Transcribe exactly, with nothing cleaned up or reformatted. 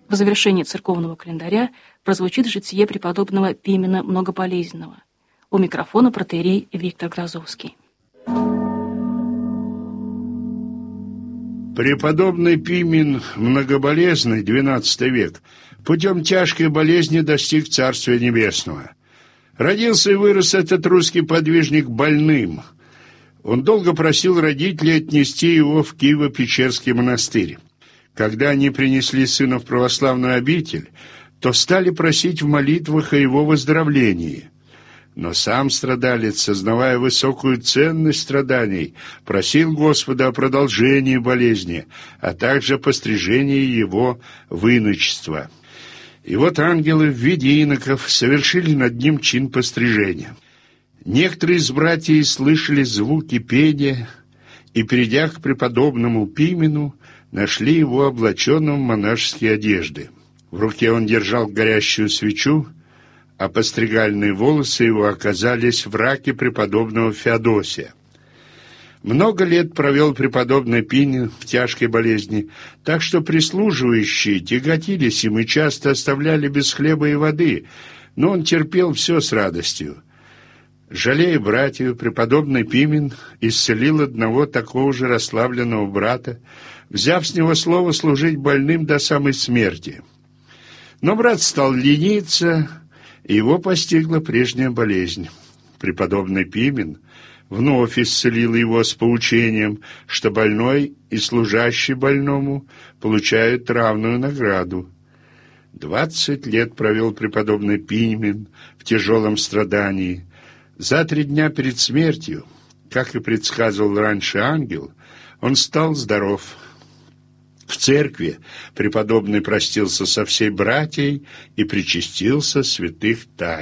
В завершении церковного календаря прозвучит житие преподобного Пимена Многоболезненного. У микрофона протоиерей Виктор Грозовский. Преподобный Пимен Многоболезный, двенадцатый век, путем тяжкой болезни достиг Царствия Небесного. Родился и вырос этот русский подвижник больным. Он долго просил родителей отнести его в Киево-Печерский монастырь. Когда они принесли сына в православную обитель, то стали просить в молитвах о его выздоровлении. Но сам страдалец, сознавая высокую ценность страданий, просил Господа о продолжении болезни, а также о пострижении его в иночество. И вот ангелы в виде иноков совершили над ним чин пострижения. Некоторые из братьев слышали звуки пения и, придя к преподобному Пимену, нашли его облаченным в монашеские одежды. В руке он держал горящую свечу, а постригальные волосы его оказались в раке преподобного Феодосия. Много лет провел преподобный Пимен в тяжкой болезни, так что прислуживающие тяготились им и часто оставляли без хлеба и воды, но он терпел все с радостью. Жалея братьев, преподобный Пимен исцелил одного такого же расслабленного брата, взяв с него слово служить больным до самой смерти. Но брат стал лениться, и его постигла прежняя болезнь. Преподобный Пимен вновь исцелил его с поучением, что больной и служащий больному получают равную награду. Двадцать лет провел преподобный Пимен в тяжелом страдании. За три дня перед смертью, как и предсказывал раньше ангел, он стал здоров. В церкви преподобный простился со всей братьей и причастился святых тайн.